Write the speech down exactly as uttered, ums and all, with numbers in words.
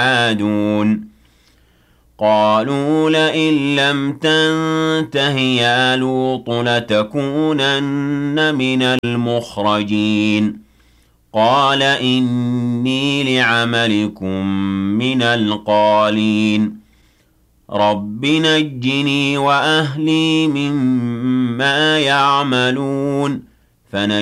عادون قالوا لئن لم تنته يا لوط لتكونن من المخرجين قال إني لعملكم من القالين رب نجني وأهلي مما يعملون